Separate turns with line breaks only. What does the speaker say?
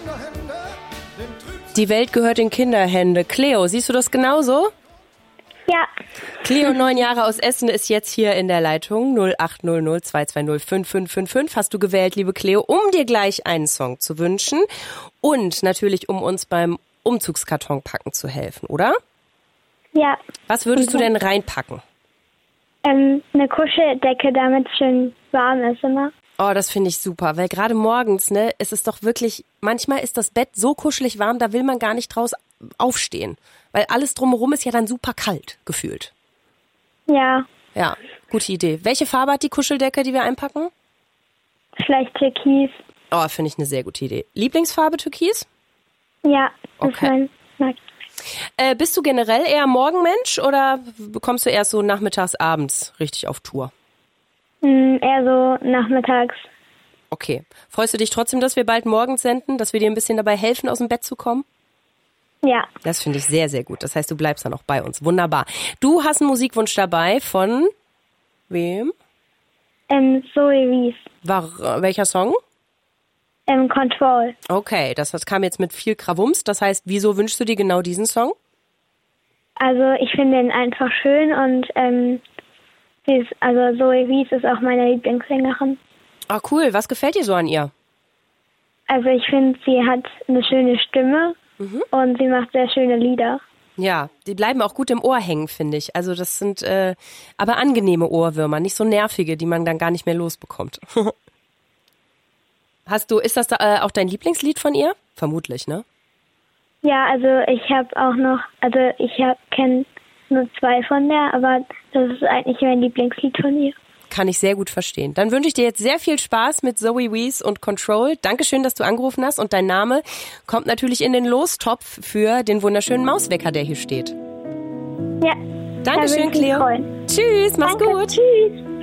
Die Welt gehört in Kinderhände. Cleo, siehst du das genauso?
Ja.
Cleo, 9 Jahre aus Essen, ist jetzt hier in der Leitung 0800 220 5555. Hast du gewählt, liebe Cleo, um dir gleich einen Song zu wünschen und natürlich, um uns beim Umzugskarton packen zu helfen, oder?
Ja.
Was würdest du denn reinpacken?
Eine Kuscheldecke, damit es schön warm ist immer.
Oh, das finde ich super, weil gerade morgens, ne, ist es doch wirklich, manchmal ist das Bett so kuschelig warm, da will man gar nicht draus aufstehen. Weil alles drumherum ist ja dann super kalt, gefühlt.
Ja.
Ja, gute Idee. Welche Farbe hat die Kuscheldecke, die wir einpacken?
Vielleicht Türkis.
Oh, finde ich eine sehr gute Idee. Lieblingsfarbe Türkis?
Ja, das
Okay.
ist mein.
Bist du generell eher Morgenmensch oder bekommst du erst so nachmittags, abends richtig auf Tour?
Eher so nachmittags.
Okay. Freust du dich trotzdem, dass wir bald morgens senden, dass wir dir ein bisschen dabei helfen, aus dem Bett zu kommen?
Ja.
Das finde ich sehr, sehr gut. Das heißt, du bleibst dann auch bei uns. Wunderbar. Du hast einen Musikwunsch dabei von wem?
Zoe Wies.
Welcher Song?
Control.
Okay, das kam jetzt mit viel Krawums. Das heißt, wieso wünschst du dir genau diesen Song?
Also ich finde ihn einfach schön und Zoe Wies ist auch meine Lieblingssängerin.
Ah, cool. Was gefällt dir so an ihr?
Also ich finde, sie hat eine schöne Stimme und sie macht sehr schöne Lieder.
Ja, die bleiben auch gut im Ohr hängen, finde ich. Also das sind aber angenehme Ohrwürmer, nicht so nervige, die man dann gar nicht mehr losbekommt. Ist das auch dein Lieblingslied von ihr? Vermutlich, ne?
Ja, also ich habe auch noch, kenne nur 2 von der, aber das ist eigentlich mein Lieblingslied von ihr.
Kann ich sehr gut verstehen. Dann wünsche ich dir jetzt sehr viel Spaß mit Zoe Wies und Control. Dankeschön, dass du angerufen hast und dein Name kommt natürlich in den Lostopf für den wunderschönen Mauswecker, der hier steht.
Ja.
Dankeschön, Cleo. Tschüss, mach's
Danke,
gut.
Tschüss.